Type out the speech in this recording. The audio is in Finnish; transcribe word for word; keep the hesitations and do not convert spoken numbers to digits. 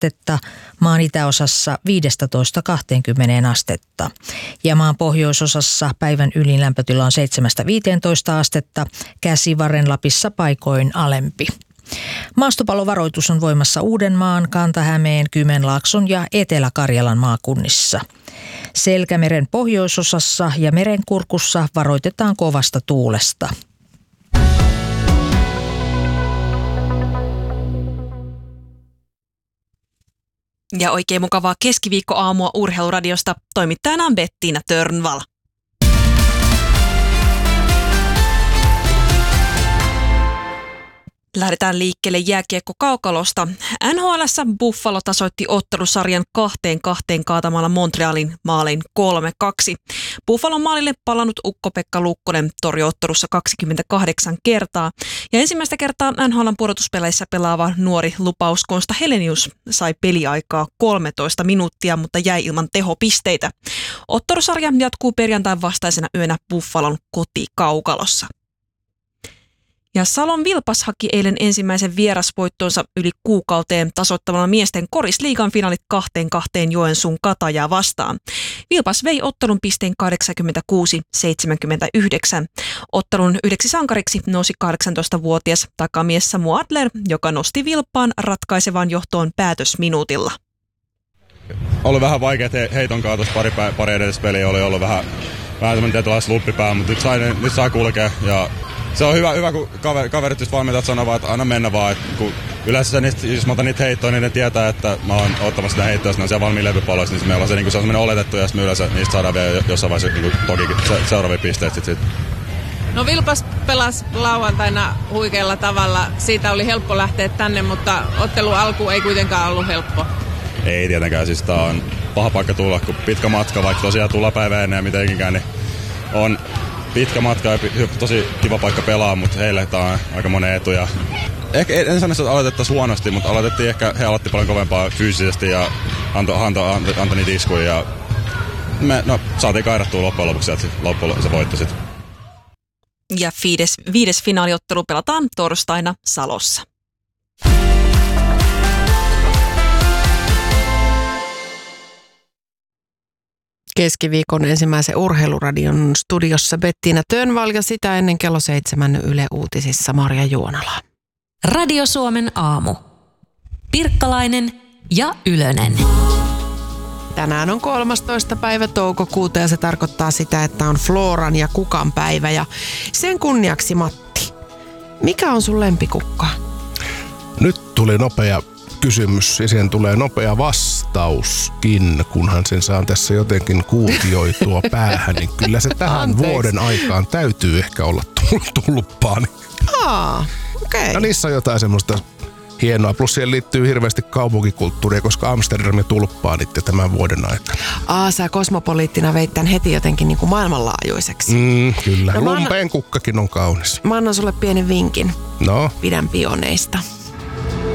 astetta, maan itäosassa viisitoista kaksikymmentä astetta ja maan pohjoisosassa päivän ylin lämpötila on seitsemästä viiteentoista astetta, Käsivarren Lapissa paikoin alempi. Maastopallovaroitus on voimassa Uudenmaan, Kanta-Hämeen, Kymenlaakson ja Etelä-Karjalan maakunnissa. Selkämeren pohjoisosassa ja Merenkurkussa varoitetaan kovasta tuulesta. Ja oikein mukavaa keskiviikkoaamua Urheiluradiosta. Toimittajana on Bettiina Törnvall. Lähdetään liikkeelle jääkiekko-kaukalosta. N H L:ssä Buffalo tasoitti ottelusarjan kahteen kahteen kaatamalla Montrealin maalin kolme kaksi. Buffalon maalille palannut Ukko-Pekka Lukkonen torjui ottelussa kaksikymmentäkahdeksan kertaa. Ja ensimmäistä kertaa N H L:n pudotuspeleissä pelaava nuori lupaus Konsta Helenius sai peliaikaa kolmetoista minuuttia, mutta jäi ilman tehopisteitä. Ottelusarja jatkuu perjantain vastaisena yönä Buffalon kotikaukalossa. Ja Salon Vilpas haki eilen ensimmäisen vierasvoittonsa yli kuukauteen tasoittamalla miesten korisliigan finaalit kahteen kahteen Joensuun Katajaa vastaan. Vilpas vei ottelun pisteen kahdeksankymmentäkuusi seitsemänkymmentäyhdeksän. Ottelun yhdeksi sankariksi nousi kahdeksantoistavuotias takamies Samu Adler, joka nosti Vilppaan ratkaisevaan johtoon päätösminuutilla. Oli vähän vaikea heiton kautta pari, pari edellistä peliä, oli ollut vähän, vähän tämmöinen tietynlainen sluppipää, mutta nyt, sai, nyt saa kulkea ja se on hyvä, hyvä kun kaver, kaverit, jos valmentajat sanoo, että aina mennä vaan. Että kun yleensä niistä, jos mä otan niitä heittoja, niin ne tietää, että mä oon ottamassa sitä heittoja, jos ne on siellä valmiin levypalloissa, niin meillä on se, niin se on semmoinen oletettu, ja sitten me yleensä niistä saadaan vielä jossain vaiheessa niin tokikin se, seuraavia pisteitä sitten. Sit. No Vilpas pelasi lauantaina huikealla tavalla. Siitä oli helppo lähteä tänne, mutta ottelu alku ei kuitenkaan ollut helppo. Ei tietenkään, siis tää on paha paikka tulla, kun pitkä matka, vaikka tosiaan tulla päivä ennen ja mitenkään, niin on pitkä matka ja tosi kiva paikka pelaa, mutta heille tää on aika monen etu. Ja ehkä en sano, että aloitettaisiin huonosti, mutta aloitettiin ehkä, he aloitti paljon kovempaa fyysisesti ja antoi anto, anto, anto niitä iskuja. Ja me no, saatiin kairattua loppujen lopuksi, että loppujen se voitti sitten. Ja viides, viides finaaliottelu pelataan torstaina Salossa. Keskiviikon ensimmäisen Urheiluradion studiossa Bettiina Törnvall ja sitä ennen kello seitsemän Yle Uutisissa Marja Juonala. Radio Suomen aamu. Pirkkalainen ja Ylönen. Tänään on kolmastoista päivä toukokuuta ja se tarkoittaa sitä, että on Floran ja Kukan päivä. Ja sen kunniaksi, Matti, mikä on sun lempikukka? Nyt tuli nopea kysymys ja siihen tulee nopea vastauskin, kunhan sen saan tässä jotenkin kuutioitua päähän, niin kyllä se tähän Anteeksi. vuoden aikaan täytyy ehkä olla tulppaani. Aa, okei. Okay. Ja niissä on jotain semmoista hienoa, plus siihen liittyy hirveästi kaupunkikulttuuria, koska Amsterdam ja tulppaanit ja tämän vuoden aikana. Aa, sä kosmopoliittina veit tän heti jotenkin niin kuin maailmanlaajuiseksi. Mm, kyllä, no, lumpeen kukkakin on kaunis. Mä annan sulle pienen vinkin. No? Pidän pioneista.